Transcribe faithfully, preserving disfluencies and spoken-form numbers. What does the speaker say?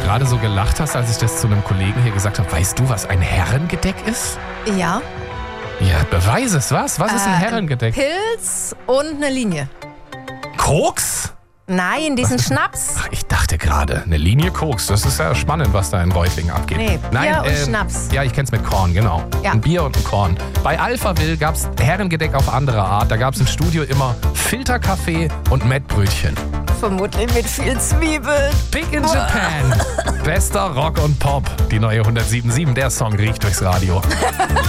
gerade so gelacht hast, als ich das zu einem Kollegen hier gesagt habe. Weißt du, was ein Herrengedeck ist? Ja. Ja, beweis es, was? Was ist ein Äh, Herrengedeck? Pilz und eine Linie. Koks? Nein, diesen Schnaps. Ach, ich dachte gerade, eine Linie Koks. Das ist ja spannend, was da in Reutlingen abgeht. Nee, Bier und ähm, Schnaps. Ja, ich kenn's mit Korn, genau. Ja. Ein Bier und ein Korn. Bei Alphaville gab's Herrengedeck auf andere Art. Da gab's im Studio immer Filterkaffee und Mettbrötchen. Vermutlich mit viel Zwiebeln. Big in Japan. Bester Rock und Pop. Die neue hundertsieben Komma sieben, der Song riecht durchs Radio.